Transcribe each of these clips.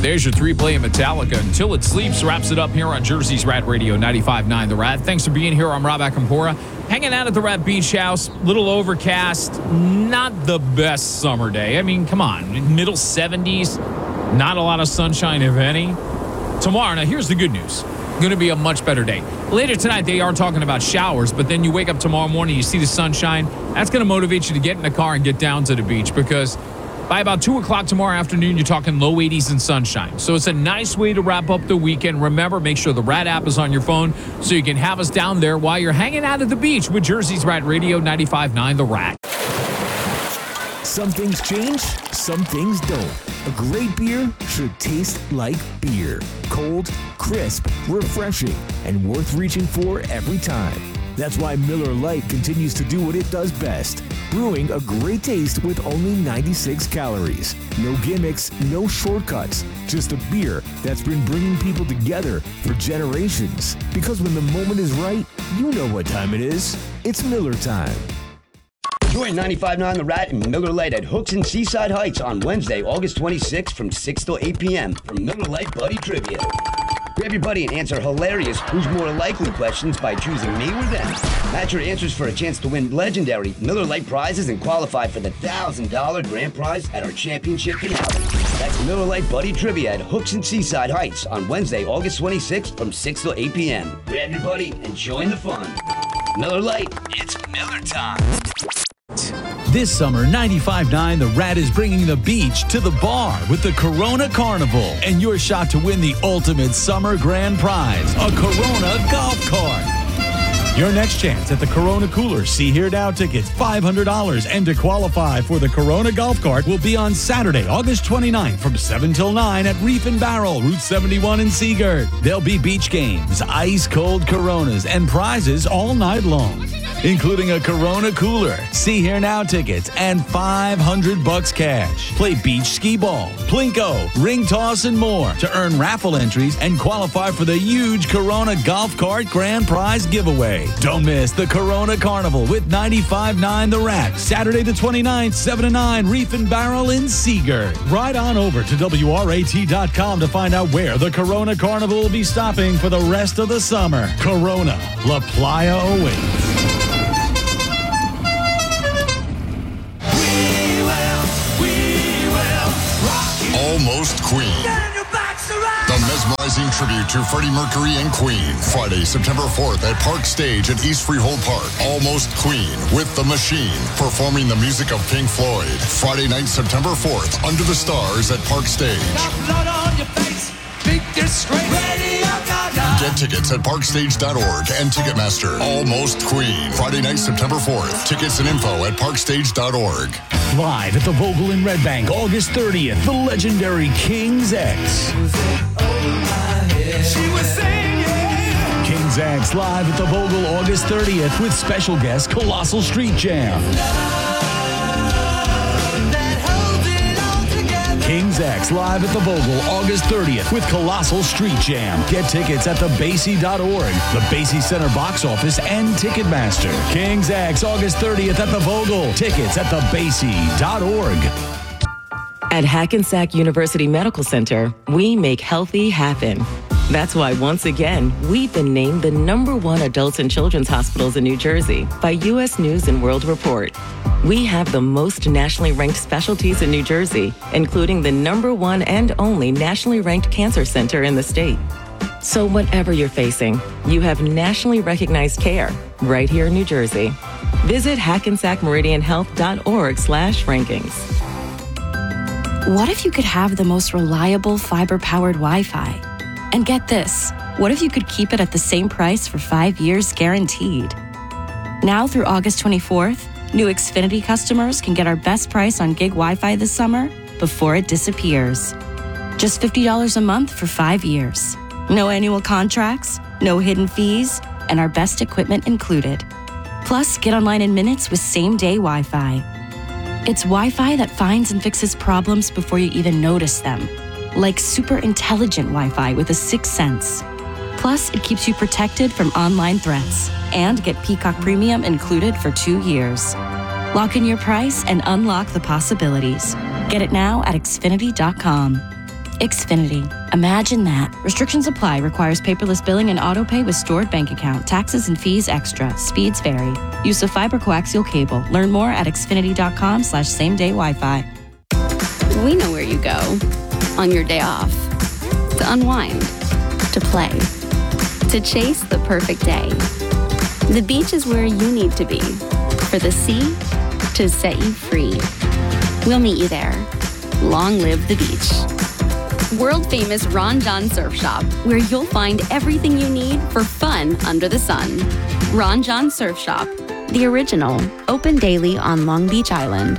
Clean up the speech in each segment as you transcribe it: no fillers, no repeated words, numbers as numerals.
There's your 3-play Metallica. Until It Sleeps wraps it up here on Jersey's Rat Radio 95.9 The Rat. Thanks for being here. I'm Rob Akampora. Hanging out at the Rat Beach House. Little overcast. Not the best summer day. I mean, come on. Middle 70s. Not a lot of sunshine, if any. Tomorrow, now here's the good news. Going to be a much better day. Later tonight, they are talking about showers, but then you wake up tomorrow morning, you see the sunshine. That's going to motivate you to get in the car and get down to the beach, because by about 2 o'clock tomorrow afternoon, you're talking low 80s and sunshine. So it's a nice way to wrap up the weekend. Remember, make sure the Rat app is on your phone so you can have us down there while you're hanging out at the beach with Jersey's Rat Radio 95.9 The Rat. Some things change, some things don't. A great beer should taste like beer. Cold, crisp, refreshing, and worth reaching for every time. That's why Miller Lite continues to do what it does best. Brewing a great taste with only 96 calories. No gimmicks, no shortcuts. Just a beer that's been bringing people together for generations. Because when the moment is right, you know what time it is. It's Miller time. Join 95.9 The Rat and Miller Lite at Hooks and Seaside Heights on Wednesday, August 26th from 6 till 8 p.m. for Miller Lite Buddy Trivia. Grab your buddy and answer hilarious who's more likely questions by choosing me or them. Match your answers for a chance to win legendary Miller Lite prizes and qualify for the $1,000 grand prize at our championship finale. That's Miller Lite Buddy Trivia at Hooks and Seaside Heights on Wednesday, August 26th from 6 till 8 p.m. Grab your buddy and join the fun. Miller Lite, it's Miller time. This summer, 95.9 The Rat is bringing the beach to the bar with the Corona Carnival and your shot to win the ultimate summer grand prize, a Corona golf cart. Your next chance at the Corona Cooler. See Here Now tickets, $500. And to qualify for the Corona golf cart will be on Saturday, August 29th from 7 till 9 at Reef and Barrel, Route 71 in Seagirt. There'll be beach games, ice-cold Coronas, and prizes all night long, including a Corona Cooler, See Here Now tickets, and $500 cash. Play beach skee ball, plinko, ring toss, and more to earn raffle entries and qualify for the huge Corona golf cart grand prize giveaway. Don't miss the Corona Carnival with 95.9 The Rat, Saturday the 29th, 7 to 9, Reef and Barrel in Seagirt. Ride on over to WRAT.com to find out where the Corona Carnival will be stopping for the rest of the summer. Corona, La Playa awaits. Almost Queen. The mesmerizing tribute to Freddie Mercury and Queen. Friday, September 4th at Park Stage at East Freehold Park. Almost Queen with The Machine performing the music of Pink Floyd. Friday night, September 4th, Under the Stars at Park Stage. Blood on your face, big disgrace. Get tickets at parkstage.org and Ticketmaster. Almost Queen. Friday night, September 4th. Tickets and info at parkstage.org. Live at the Vogel in Red Bank, August 30th, the legendary King's X. King's X live at the Vogel August 30th with special guest Colossal Street Jam. King's X live at the Vogel August 30th with Colossal Street Jam. Get tickets at thebasie.org, the Basie Center box office, and Ticketmaster. King's X August 30th at the Vogel. Tickets at thebasie.org. At Hackensack University Medical Center, we make healthy happen. That's why, once again, we've been named the #1 adults and children's hospitals in New Jersey by U.S. News and World Report. We have the most nationally ranked specialties in New Jersey, including the #1 and only nationally ranked cancer center in the state. So whatever you're facing, you have nationally recognized care right here in New Jersey. Visit hackensackmeridianhealth.org/rankings. What if you could have the most reliable fiber-powered Wi-Fi? And get this, what if you could keep it at the same price for 5 years guaranteed? Now through August 24th, new Xfinity customers can get our best price on gig Wi-Fi this summer before it disappears. Just $50 a month for 5 years. No annual contracts, no hidden fees, and our best equipment included. Plus, get online in minutes with same-day Wi-Fi. It's Wi-Fi that finds and fixes problems before you even notice them. Like super intelligent Wi-Fi with a 6th sense. Plus, it keeps you protected from online threats. And get Peacock Premium included for 2 years. Lock in your price and unlock the possibilities. Get it now at Xfinity.com. Xfinity. Imagine that. Restrictions apply. Requires paperless billing and auto pay with stored bank account. Taxes and fees extra. Speeds vary. Use of fiber coaxial cable. Learn more at xfinity.com/same-day Wi-Fi. We know where you go on your day off. To unwind. To play. To chase the perfect day. The beach is where you need to be. For the sea to set you free. We'll meet you there. Long live the beach. World famous Ron John Surf Shop, where you'll find everything you need for fun under the sun. Ron John Surf Shop, the original, open daily on Long Beach Island.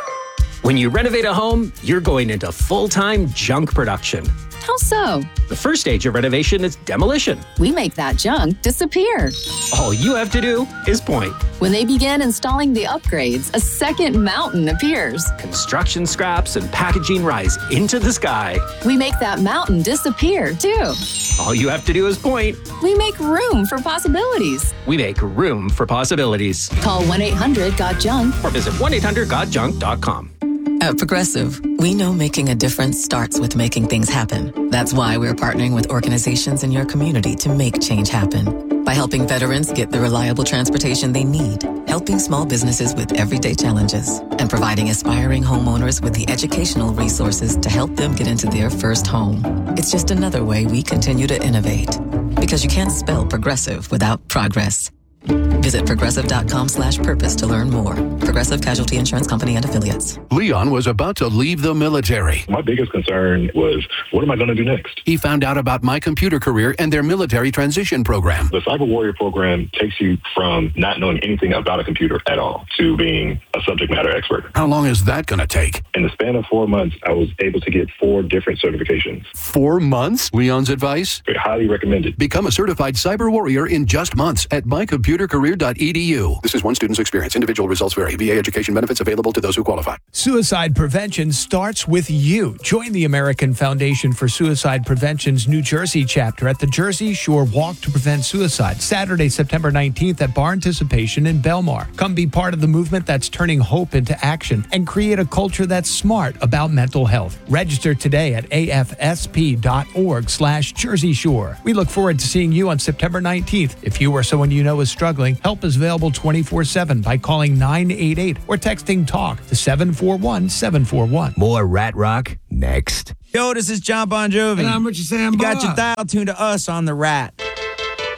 When you renovate a home, you're going into full-time junk production. How so? The first stage of renovation is demolition. We make that junk disappear. All you have to do is point. When they begin installing the upgrades, a second mountain appears. Construction scraps and packaging rise into the sky. We make that mountain disappear, too. All you have to do is point. We make room for possibilities. We make room for possibilities. Call 1-800-GOT-JUNK or visit 1-800-GOT-JUNK.com. At Progressive, we know making a difference starts with making things happen. That's why we're partnering with organizations in your community to make change happen. By helping veterans get the reliable transportation they need, helping small businesses with everyday challenges, and providing aspiring homeowners with the educational resources to help them get into their first home. It's just another way we continue to innovate. Because you can't spell progressive without progress. Visit progressive.com/purpose to learn more. Progressive Casualty Insurance Company and Affiliates. Leon was about to leave the military. My biggest concern was, what am I going to do next? He found out about My Computer Career and their military transition program. The Cyber Warrior program takes you from not knowing anything about a computer at all to being a subject matter expert. How long is that going to take? In the span of 4 months, I was able to get 4 different certifications. 4 months? Leon's advice? Highly recommended. Become a certified cyber warrior in just months at mycomputercareer.edu. This is one student's experience. Individual results vary. VA education benefits available to those who qualify. Suicide prevention starts with you. Join the American Foundation for Suicide Prevention's New Jersey chapter at the Jersey Shore Walk to Prevent Suicide, Saturday, September 19th at Bar Anticipation in Belmar. Come be part of the movement that's turning hope into action and create a culture that's smart about mental health. Register today at afsp.org/Jersey Shore. We look forward to seeing you on September 19th. If you or someone you know is struggling, help is available 24/7 by calling 988 or texting TALK to 741-741. More Rat Rock next. Yo, this is John Bon Jovi. And I'm Richard Sambora. You got your dial tuned to us on the Rat.